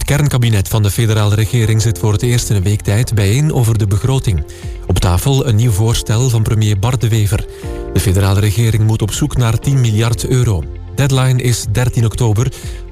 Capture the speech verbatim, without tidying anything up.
Het kernkabinet van de federale regering zit voor het eerst in een week tijd bijeen over de begroting. Op tafel een nieuw voorstel van premier Bart De Wever. De federale regering moet op zoek naar tien miljard euro. Deadline is dertien oktober.